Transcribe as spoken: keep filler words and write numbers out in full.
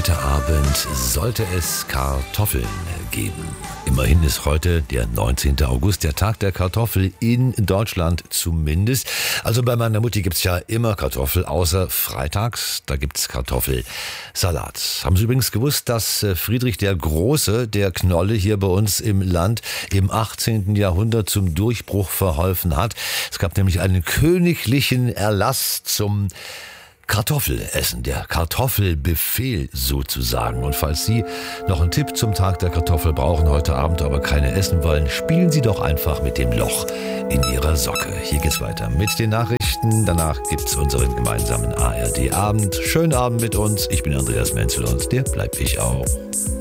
Heute Abend sollte es Kartoffeln geben. Immerhin ist heute der neunzehnte August, der Tag der Kartoffel in Deutschland zumindest. Also bei meiner Mutti gibt's ja immer Kartoffel, außer freitags, da gibt's Kartoffelsalat. Haben Sie übrigens gewusst, dass Friedrich der Große, der Knolle hier bei uns im Land, im achtzehnten Jahrhundert zum Durchbruch verholfen hat? Es gab nämlich einen königlichen Erlass zum Kartoffelessen, der Kartoffelbefehl sozusagen. Und falls Sie noch einen Tipp zum Tag der Kartoffel brauchen, heute Abend aber keine essen wollen, spielen Sie doch einfach mit dem Loch in Ihrer Socke. Hier geht's weiter mit den Nachrichten. Danach gibt's unseren gemeinsamen A R D-Abend. Schönen Abend mit uns. Ich bin Andreas Menzel und der bleib ich auch.